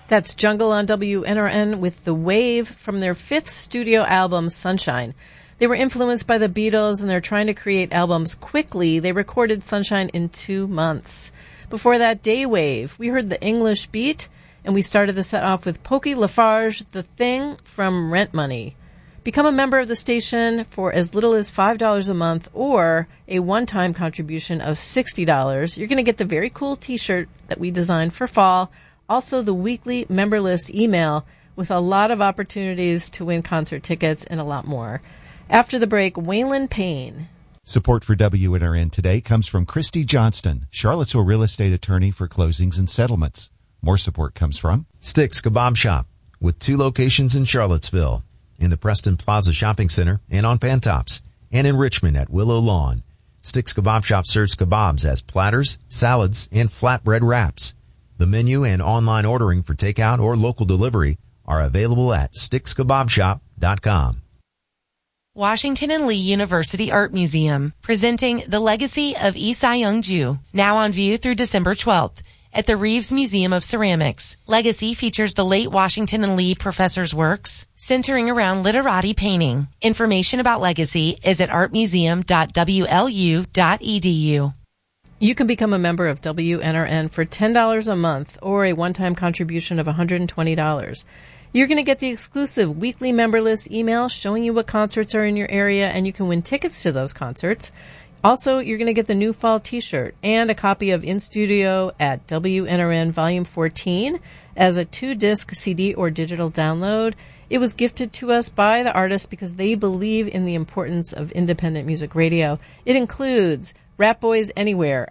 That's Jungle on WNRN with The Wave from their 5th studio album, Sunshine. They were influenced by the Beatles and they're trying to create albums quickly. They recorded Sunshine in 2 months. Before that, Daywave. We heard the English Beat, and we started the set off with Pokey Lafarge, The Thing from Rent Money. Become a member of the station for as little as $5 a month or a one-time contribution of $60. You're going to get the very cool t-shirt that we designed for fall. Also, the weekly member list email with a lot of opportunities to win concert tickets and a lot more. After the break, Waylon Payne. Support for WNRN today comes from Christy Johnston, Charlottesville real estate attorney for closings and settlements. More support comes from Sticks Kebab Shop, with 2 locations in Charlottesville, in the Preston Plaza Shopping Center and on Pantops, and in Richmond at Willow Lawn. Sticks Kebab Shop serves kebabs as platters, salads, and flatbread wraps. The menu and online ordering for takeout or local delivery are available at stickskebabshop.com. Washington and Lee University Art Museum, presenting The Legacy of Isai Young-ju, now on view through December 12th. At the Reeves Museum of Ceramics, Legacy features the late Washington and Lee professor's works, centering around literati painting. Information about Legacy is at artmuseum.wlu.edu. You can become a member of WNRN for $10 a month or a one-time contribution of $120. You're going to get the exclusive weekly member list email showing you what concerts are in your area, and you can win tickets to those concerts. Also, you're going to get the new fall t-shirt and a copy of In Studio at WNRN Volume 14 as a 2-disc CD or digital download. It was gifted to us by the artists because they believe in the importance of independent music radio. It includes Rat Boys Anywhere,